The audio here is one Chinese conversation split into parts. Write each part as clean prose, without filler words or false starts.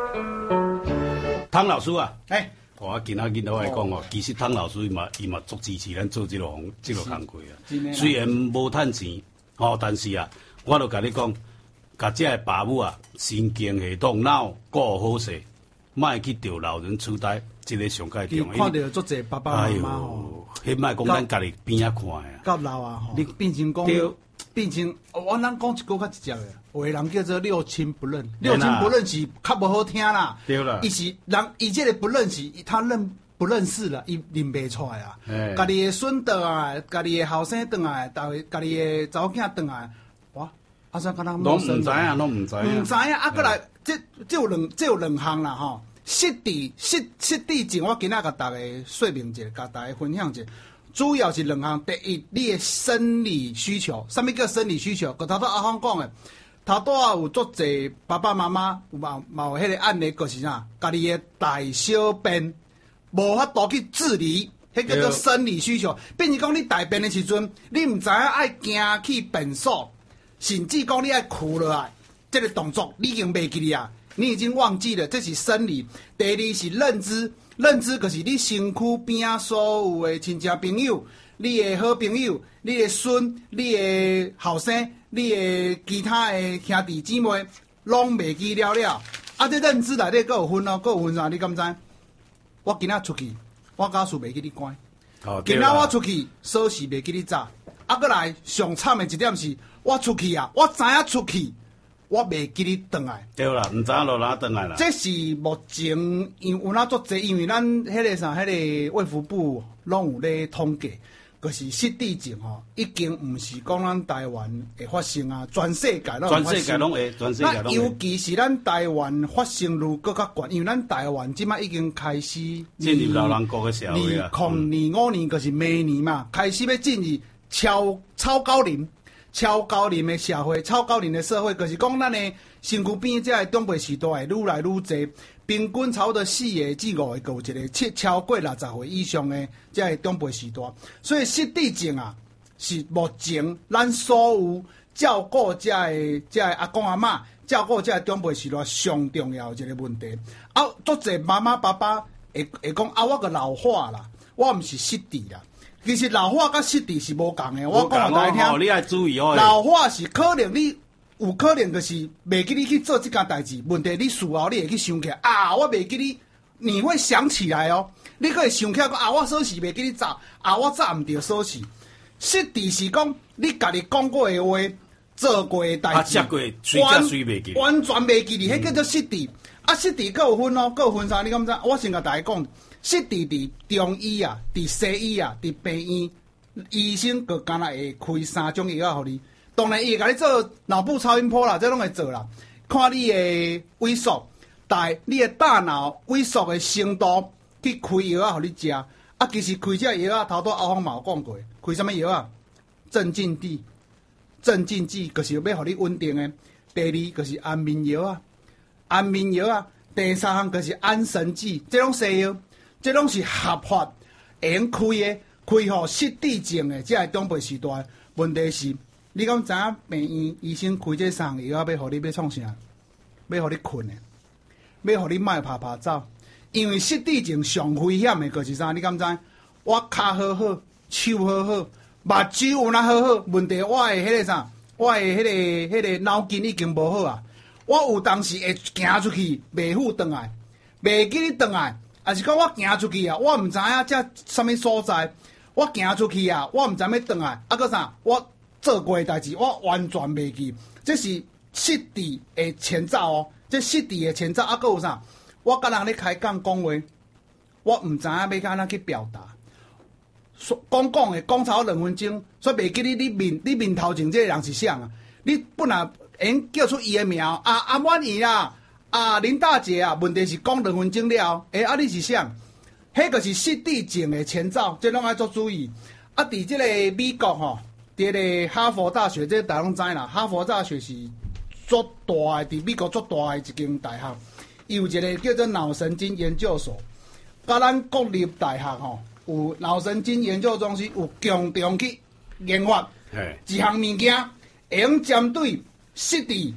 汤老师啊，我今仔日都来讲哦，其实汤老师伊嘛足支持咱做这个工作啊。虽然无趁钱，但是啊，我都甲你讲，甲这个爸母啊，神经系统脑顾好势，莫去着老人痴呆，这个上介重要。 看到足济爸爸妈妈吼， 迄莫讲咱家己边仔看啊。 到老啊吼，你变成讲。变成我咱讲一句较直接的，有的人叫做六亲不认，六亲不认是较无好听啦。 对啦， 伊是人，伊这个不认识，他不认识了，伊认不出来啊。家己的孙倒来，家己的后生倒来，家己的查某囝倒来，哇，啊啥敢若拢唔知啊，拢唔知啊。 唔知啊，啊，过来，这有两项啦吼。失地前，我今仔甲大家说明者，甲大家分享者。主要是两项，第一，你的生理需求，什么叫生理需求？佮头阿芳讲的，头拄啊有足济爸爸妈妈有迄个案例，就是啥，家己的大小便无法度去治理，迄叫做生理需求。变成讲你大便的时阵，你唔知影爱行去便所，甚至讲你爱哭落来，这个动作你已经袂记哩啊，你已经忘记了，这是生理。第二是认知。认知就是你身躯边啊所有的亲戚朋友，你的好朋友，你的孙，你的后生，你的其他的兄弟姊妹，拢袂记了。啊，这认知内底佫有分哦，佫有分啥？你敢知？我今仔出去，我假使袂记你关。今仔我出去，锁匙袂记你扎。啊，佫来上惨的一点是，我出去啊，我知影出去。我袂记你转来， 对啦，唔知影落哪转来啦。 这是目前有哪足济，因为咱迄个啥，迄个卫福部拢有咧统计，就是失智症吼，已经唔是讲咱台湾会发生啊，全世界拢会发生。全世界拢会，全世界拢会。尤其是咱台湾发生率更较高，因为咱台湾即摆已经开始进入老人国嘅社会啊。 2025年就是明年嘛，开始要进入超高龄。超高龄的社会，超高龄的社会，就是讲咱的身躯边这长辈时代会愈来愈济，平均差不多4个至5个有一个超过60岁以上的这长辈时代，所以失智症啊，是目前咱所有照顾这阿公阿嬷、照顾这长辈时代上重要的一个问题。啊，足济妈妈爸爸会讲啊，我个老化啦，我毋是失智啦。其实老化甲失智是无共的，我讲互大家听。 你爱注意哦。 老化是可能你有可能就是袂记你去做这件代志，问题你事后你会去想起来啊，我袂记你会想起来哦。你可会想起来讲啊，我锁匙袂记你扎啊，我扎唔着锁匙。失智是讲你家己讲过的话、做过的代志，完全袂记你，迄叫做失智。啊，失智佫有分哦，佫有分啥？你敢知？我先甲大家讲。失智伫中医啊，伫西医啊，伫病院，医生佮干那会开3种药互你。当然，伊会甲你做脑部超音波啦，这拢会做啦。看你的萎缩，你的大脑萎缩的程度，去开药互你食。啊，其实开这药头拄阿芳嘛有讲过，开什么药啊？镇静剂，镇静剂就是要互你稳定的。第二就是安眠药啊，安眠药啊。第三项就是安神剂，这种西药。这拢是合法会用开的，开互失智症的，这个长辈时代。问题是，你敢知影病院医生开这3项药要互你要创啥？要互你困的，要互你莫拍拍走。因为失智症上危险的就是啥？你敢知？我脚好好，手好好，目睭有哪好好？问题我的迄个啥？我的迄个脑筋已经无好啊！我有当时会行出去，袂赴转来，袂记你转来。也是讲我行出去啊，我毋知影这什么所在。我行出去啊，我毋知要转来。啊，搁啥？我做过的代志，我完全袂记。这是失智的前兆哦。这失智的前兆啊，搁有啥？我甲人咧开讲讲话，我毋知影要安怎去表达。讲超2分钟，所以袂记你面头前这个人是啥啊？你本来应叫出伊的名啊，阿满意啦。啊，林大姐啊，问题是讲2分钟了，啊，你是啥？迄个是失智症的前兆，这拢爱做注意。啊，伫即个美国吼，伫个哈佛大学，这大家拢知啦。哈佛大学是足大的，伫美国足大的一间大学，有一个叫做脑神经研究所。甲咱国立大学吼，有脑神经研究中心，有共同去研发一项物件，会用针对失智。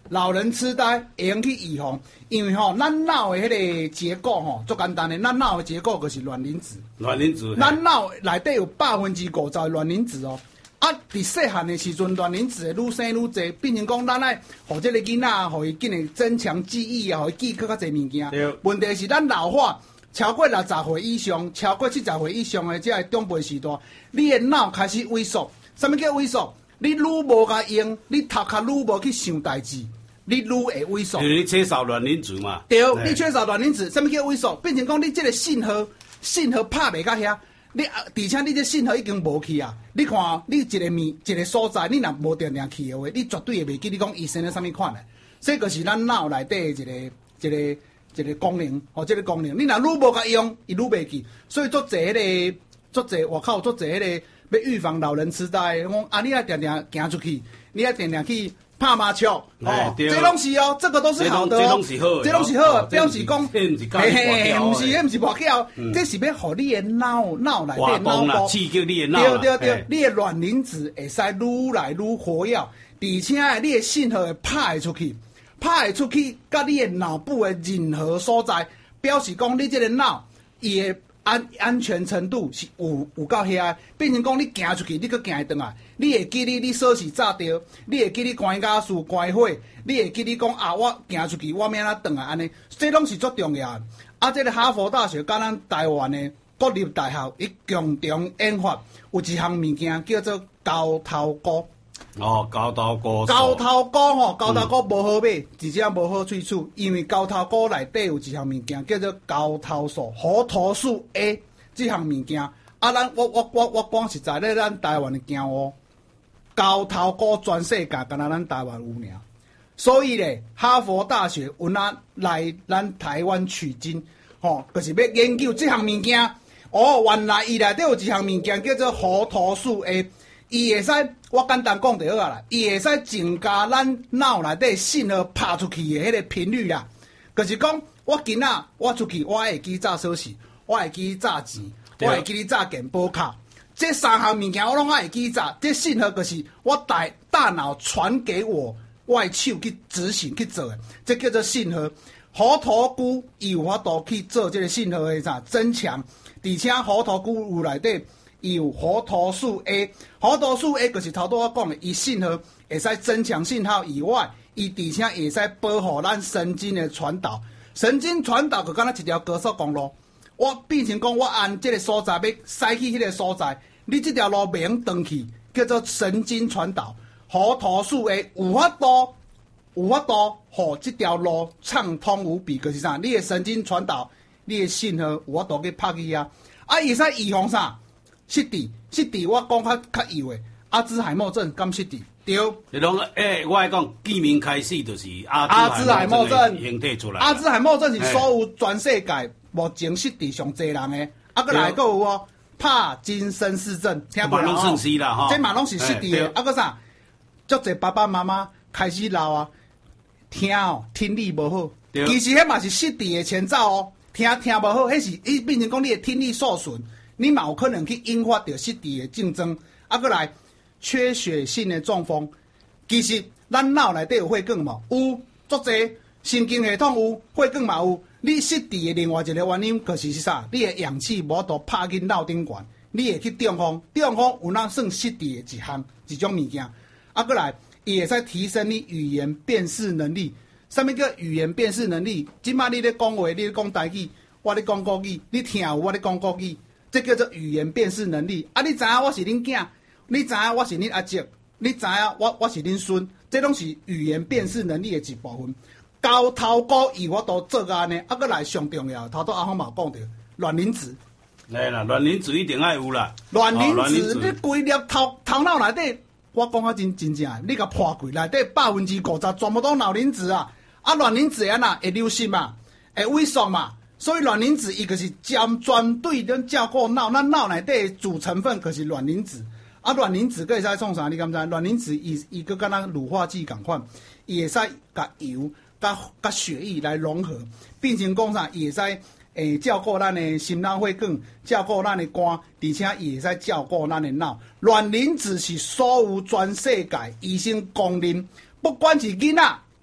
老人痴呆会用去预防，因为咱脑的迄个结构足简单的，咱脑的结构就是卵磷脂。 卵磷脂， 咱脑内底有50%的卵磷脂哦。啊，伫细汉的时阵，卵磷脂会愈生愈侪，变成讲咱爱互这个囡仔，互伊紧的增强记忆啊，互伊记更较侪物件。问题是咱老化超过60岁以上，超过70岁以上的这个长辈时代，你的脑开始萎缩。什么叫萎缩？你愈无甲用，你头壳愈无去想代志，你愈会萎缩。 就是你缺少卵磷脂嘛。 对，你缺少卵磷脂，什么叫萎缩？变成讲你这个信号拍袂到遐。你而且你这信号已经无去啊！你看，你一个所在，你若无定定去的话，你绝对会袂记你讲医生咧啥物款的。这就是咱脑内底一个功能，这个功能，你若愈无甲用，伊愈袂记。所以足侪外口足侪要预防老人痴呆，讲啊，你要定定行出去，你要定定去拍麻雀，这拢是哦，这个都是好的哦，这拢是好，表示讲，嘿，不是跋筊，这是要互你的脑内底脑部刺激你的脑， 对，你的卵磷脂会使愈来愈活跃，而且你的信号会拍出去，甲你的脑部的任何所在，表示讲你这个脑伊的安全程度是有够遐，变成讲你行出去，你搁行会转来，你会记你锁匙炸掉，你会记你关家事关火，你会记你讲啊，我行出去，我免怎转来安尼，这拢是足重要的。啊，这个哈佛大学甲咱台湾的国立大学，伊共同研发有一项物件叫做高头菇。 高头菇。 高头菇无好买，而且无好萃取，因为高头菇内底有一项物件叫做高头素、胡头素 A 这项物件。啊，我讲实在咧，咱台湾的骄傲，高头菇全世界敢若咱台湾有尔。所以咧，哈佛大学有来咱台湾取经，就是要研究这项物件。原来伊内底有一项物件叫做胡头素 A。伊会使，我简单讲就好啊啦。伊会使增加咱脑内底信号拍出去的迄个频率啦。就是讲，我今仔我出去，我会记炸锁匙，我会记炸钱，我会记炸健保卡。这三项物件我拢会记炸。这信号就是我大脑传给我的手去执行去做的，这叫做信号。胡头菇伊有法度去做这个信号的啥增强，而且胡头菇有内底。伊有胡头素 A， 胡头素 A 就是头拄我讲的，伊信号会使增强信号以外，伊而且会使保护咱神经的传导。神经传导就敢若一条高速公路，我变成讲我按这个所在要驶去迄个所在，你这条路袂用转去，叫做神经传导。胡头素 A 有法度，互这条路畅通无比，就是啥？你的神经传导，你的信号有法度去拍去啊！啊，会使预防啥？失智，我讲较有诶，阿兹海默症敢失智？对。 你讲我爱讲，记名开始就是阿兹海默症形体出来。 阿兹海默症是所有全世界目前失智上侪人诶，搁来还有帕金森氏症，听过啦？算是啦， 这嘛拢是失智诶。搁啥？足侪爸爸妈妈开始老啊，听力无好，其实迄嘛是失智诶前兆哦。听无好，迄变成讲你诶听力受损。你嘛有可能去引发到失智的症状，搁来缺血性的中风。其实咱脑内底有血管嘛，有足侪神经系统有血管嘛有。你失智的另外一个原因就是啥？你的氧气无度拍进脑顶管，你会去中风。中风有哪算失智的一种物件？搁来伊会使提升你语言辨识能力。啥物叫语言辨识能力？即摆你咧讲话，你咧讲台语，我咧讲国语，你听有我咧讲国语。这叫做语言辨识能力。你知影我是恁囝，你知影我是恁阿叔，你知影我是恁孙，这拢是语言辨识能力的一部分。高头菇伊我都做安尼，搁来上重要，头拄阿芳嘛讲着卵磷脂。 来啦，卵磷脂一定爱有啦。 卵磷脂，你规粒头脑内底，我讲真正，你甲破开内底50%全部都卵磷脂啊！卵磷脂安那会流失嘛，会萎缩嘛。所以卵磷脂伊就是专对咱照顾脑，咱脑内底主成分就是卵磷脂。卵磷脂佫会使创啥？你敢知？卵磷脂伊佫敢若乳化剂共款，伊会使甲油甲血液来融合，变成讲啥？伊会使照顾咱的心脑血管，照顾咱的肝，而且伊会使照顾咱的脑。卵磷脂是所有全世界医生公认，不管是囡仔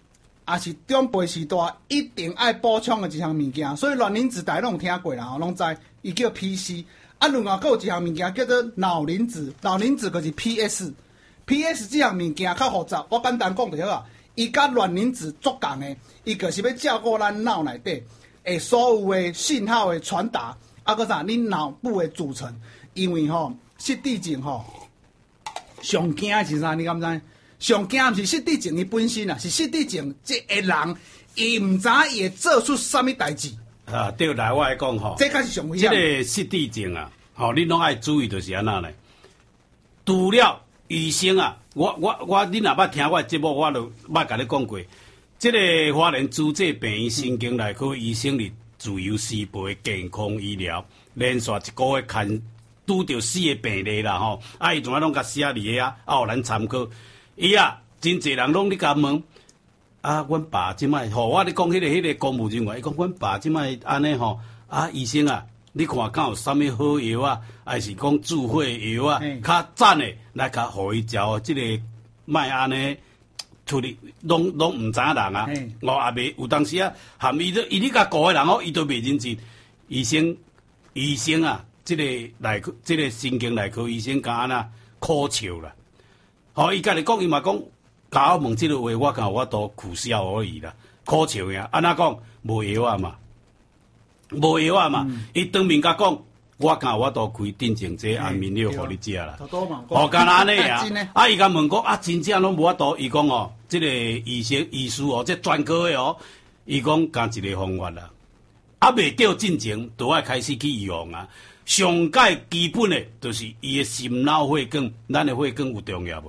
也是长辈时代一定爱补充的一项物件，所以卵磷脂大家拢有听过啦，拢知伊叫 PC。啊，另外还有一项物件叫做脑磷脂，脑磷脂就是 PS。PS 这项物件较复杂，我简单讲就好啊。伊甲卵磷脂足共的，伊就是要照顾咱脑内底诶所有的信号的传达，啊，搁啥？恁脑部的组成，因为失智症上惊的是啥？你敢知？上惊毋是失智症伊本身啊，是失智症这个人伊毋知伊会做出啥物代志。 啊，对来我来讲这才是上危险。 这个失智症啊，你拢爱注意，就是安那呢？除了医生啊，你若捌听我的节目，我就捌甲你讲过，这个花莲主治病院神经内科医生是自由施肥健康医疗，连续一个月看拄着死的病例啦伊从拢甲写伫个有咱参考。伊真侪人拢咧甲问。阮爸即摆我咧讲迄个公务人员，伊讲阮爸即摆安尼医生啊，你看敢有啥物好药啊，还是讲助血药啊，较赞的来甲互伊调，即个莫安尼处理，拢毋知影人啊。也袂有当时含伊咧甲顾的人伊都袂认真。医生啊，即个神经内科医生敢安那苦笑啦。伊甲你讲，伊嘛讲。甲我问即个话，我讲我都苦笑而已啦，苦笑呀。安怎讲？无药啊嘛，无药啊嘛。伊当面甲讲，我讲我都开定情剂安眠药互你食啦。干那安尼呀？伊甲问讲真正拢无法度。伊讲即个医师这专科的伊讲加一个方法啦。未到进前，就爱开始去用啊。上界基本的，就是伊的心脑血管，咱的血管有重要无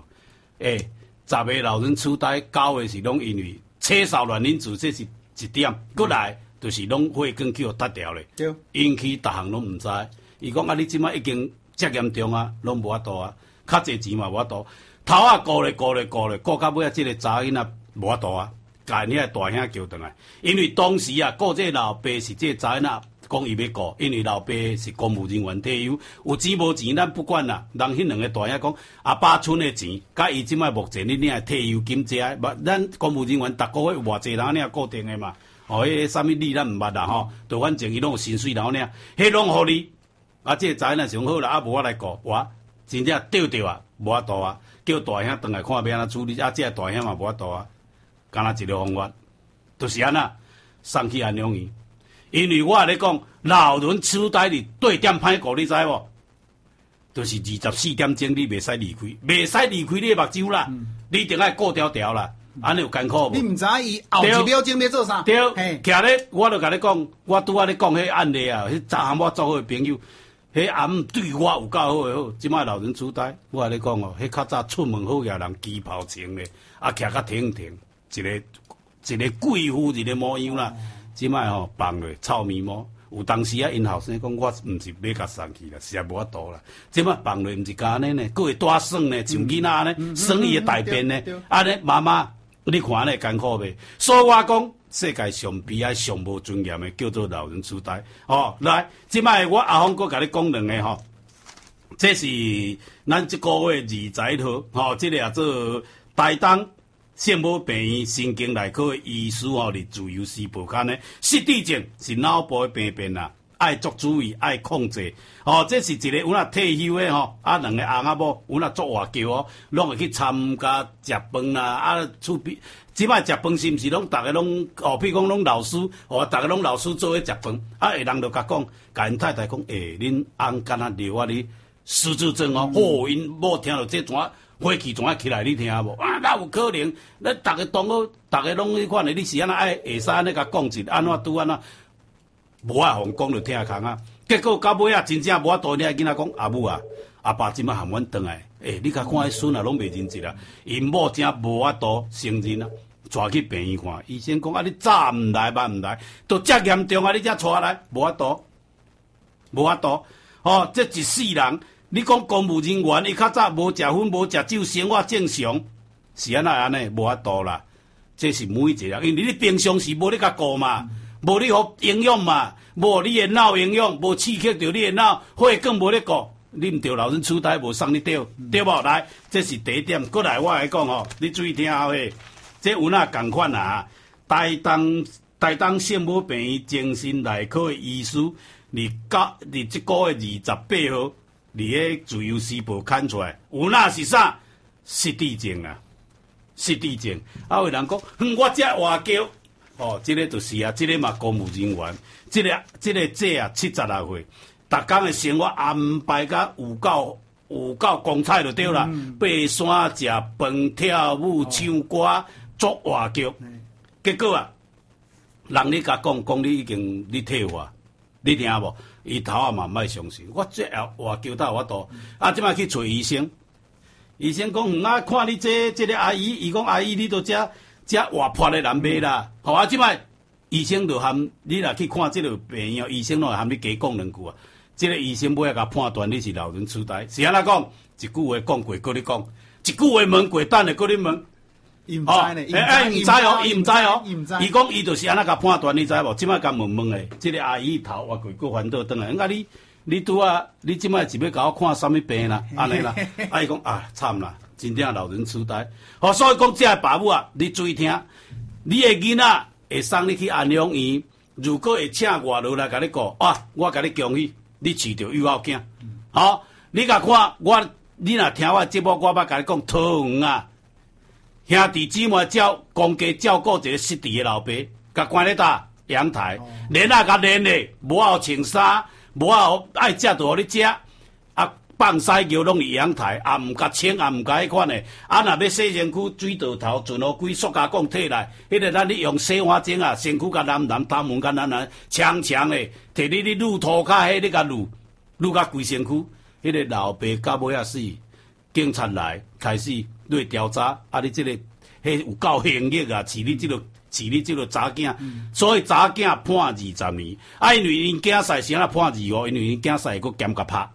？10个老人痴呆，9个是拢因为青少卵磷脂，这是一点。过来就是拢血管去互断掉咧，引起逐项拢毋知。伊讲你即摆已经遮严重啊，拢无法度啊，较济钱嘛无法度。头顾咧，顾到尾即个查囡仔无法度啊，甲因遐大兄叫转来。因为当时顾这老爸是这查囡仔。讲伊要顾，因为老爸是公务人员退休，有钱无钱咱不管啦。人迄两个大兄讲，阿爸存的钱，甲伊即摆目前你领退休金这咱公务人员逐个月有偌济人领固定的嘛。迄啥物理咱毋捌啦就反正伊拢有薪水人领，迄拢互你。这查囡仔上好啦，无我来顾，我真正钓着啊，无法度啊，叫大兄转来看要安怎处理。这大兄嘛无法度啊，干那一个方法，就是安那送去安养院。因为我咧讲，老人痴呆哩对点歹顾，你知无？就是24点钟你袂使离开，袂使离开你的目睭啦，你一定爱顾条条啦，安尼有艰苦无？ 你毋知伊后一秒钟要做啥？ 对，徛咧，我就甲你讲，我拄仔咧讲迄案例迄昨暗我做伙朋友，迄阿姆对我有够好诶好，即摆老人痴呆，我甲你讲迄较早出门好野人旗袍穿咧，徛较挺，一个贵妇一个模样啦。即摆放落臭面膜，有当时因后生讲我毋是要甲送去啦，实在无法度啦。即摆放落毋是干安尼呢，佫会大耍呢，像囡仔安尼耍伊的大便呢，安尼妈妈你看安尼艰苦袂？所以我讲世界上悲哀上无尊严的叫做老人痴呆。来，即摆我阿峰佫甲你讲两个这是咱即个月20号这个也做台东。圣母病院神经内科的医师伫自由施暴间呢，失智症是脑部的病变啦，爱足注意，爱控制。这是一个有那退休的两个翁仔某有那做外教拢会去参加食饭啦，厝边即摆食饭是毋是拢逐个拢比如讲拢老师逐个拢老师做伙食饭，有人就甲讲，甲因太太讲，恁翁敢若留我哩失智症因某听到这段。火气怎啊起来？你听无？哪有可能？咱逐个同学，逐个拢迄款的，你是安那下使安尼甲讲一，安怎拄安那？无啊，互讲就听空啊。结果到尾真正无法度，你囡仔讲阿母啊，阿爸即摆含阮转来，你甲看迄孙啊，拢袂认真啊。因某真无法度承认啊，带去病院看，医生讲你早毋来，晚毋来，都遮严重啊！你遮带来，无法度，无法度。这一世人。你讲公务人员，伊较早无食薰无食酒，生活正常，是安尼无法度啦。这是每一个人，因为你平常时无你甲顾嘛，无你互营养嘛，无你的脑营养，无刺激到你的脑，血管无咧顾，你毋着老人痴呆无送你对无？来，这是第一点。过来我来讲你注意听好这有哪共款台东圣母病院精神内科的医师，你这个月28号，你迄自由时报刊出来，有哪是啥失智症啊？失智症，有人讲，我这外叫，这个就是啊，这个嘛公务人员，这个这啊76岁，逐工的生活安排甲有够光彩就对啦，爬山、食饭、跳舞、唱歌、作话剧，结果啊。人你甲讲你已经退化，你听无？伊头啊嘛莫相信，我这话叫到我度，即摆去找医生，医生讲看你这个阿姨，伊讲阿姨你都这活泼的人袂啦，即摆医生就含你若去看这个病院，医生拢会含你加讲两句啊。这个医生尾仔甲判断你是老人痴呆，是安怎讲？一句话讲过，搁你讲；一句话问过，等下搁你问。 伊毋知呢， 伊毋知哦，伊讲伊就是安那甲判断，你知无？即摆甲问诶，即个阿姨头我过翻倒转来，你拄啊，你即摆是要甲我看啥物病啦？安尼啦，伊讲惨啦，真正老人痴呆。所以讲这个爸母啊，你注意听，你的囡仔会送你去安养院，如果会请外劳来甲你讲，我甲你恭喜，你饲着幼后囝。你甲看你若听我节目，我捌甲你讲桃园啊。兄弟姊妹公家照顾一个失智的老爸，甲关咧搭阳台，连甲连咧，无好穿衫，无好爱食就互你食，放屎尿拢伫阳台，毋甲清，毋甲迄款的，若要洗身躯，水道头全部规塑胶管摕来，迄个咱你用洗碗精啊，身躯甲蓝，头毛甲蓝，长长的，摕你撸涂骹，迄你甲撸甲规身躯，迄个老爸到尾仔死。警察来开始对调查，你这个迄有够刑狱啊！饲你这个查囝，所以查囝判20年，因为因囝婿先判25，因为因囝婿佫兼甲拍，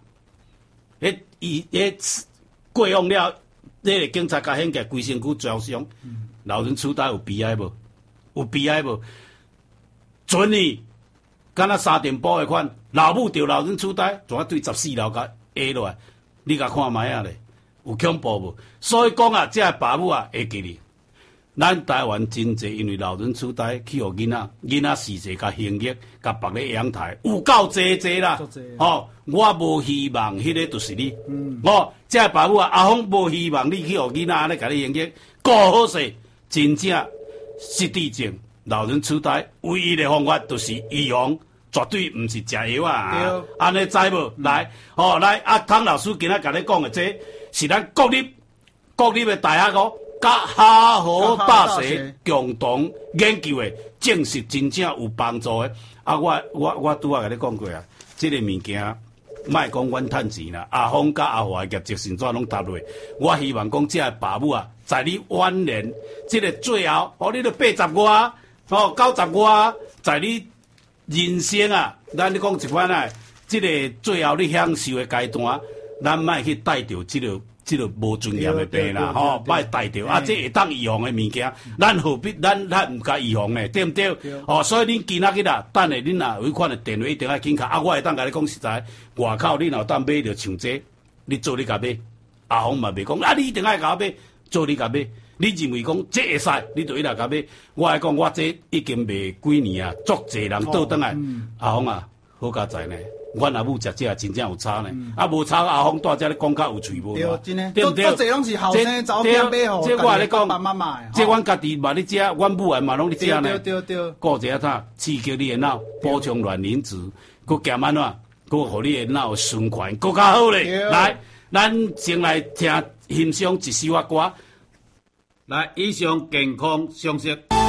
过往了，那个警察甲显个规身躯灼伤，老人痴呆有悲哀无？有悲哀无？准你，敢若沙尘暴的款，老母着老人痴呆，怎对14楼甲下落来？你甲看卖啊咧？有恐怖无？所以讲这个爸母会记哩。咱台湾真济因为老人痴呆去互囡仔死者甲刑狱甲绑咧阳台，有够济啦。我无希望迄个就是你。这个爸母阿峰无希望你去互囡仔安尼甲你刑狱，顾好势，真正失智症、老人痴呆唯一的方法就是预防。绝对毋是食药啊！安尼知无？来，汤老师今仔甲你讲的，这是咱国立的大学甲哈佛大学共同研究的，证实真正有帮助的。我拄仔甲你讲过啊，这个物件莫讲阮趁钱啦，阿峰甲阿华业绩先怎拢搭落。我希望讲这个爸母在你晚年这个最后，你都80外，90外，在你。人生咱你讲一款这个最后你享受的阶段，咱莫去带着这个无尊严的病啦，莫带着这会当预防的物件，咱何必咱毋甲预防呢？对不对？所以恁今仔日等下恁若有迄款的电话一定要紧卡，我会当甲你讲实在，外口你若当买着像这，你做你甲买，阿峰嘛袂讲，你一定爱甲我买，做你甲买。你认为讲这会使，你就一来甲买。我来讲，我这已经卖几年啊，足济人倒转来。阿峰好佳哉呢。阮阿母食这真正有差呢，无差阿峰大只咧讲较有趣无？ 对，真诶， 对不对？ 足济拢是后生查某囝买吼， 这我咧讲， 爸爸妈妈这阮家己嘛咧食，阮母诶嘛拢咧食呢。 对。 顾一下啥，刺激你诶脑，补充卵磷脂，佮减安怎，佮互你诶脑循环佮较好咧。来，咱先来听欣赏一首歌。来，以上健康常识。